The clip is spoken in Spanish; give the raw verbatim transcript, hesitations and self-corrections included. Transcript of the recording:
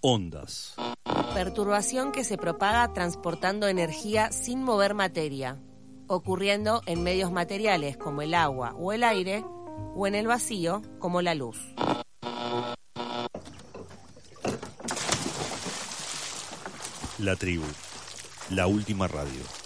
Ondas. Perturbación que se propaga transportando energía sin mover materia, ocurriendo en medios materiales como el agua o el aire, o en el vacío como la luz. La tribu, la última radio.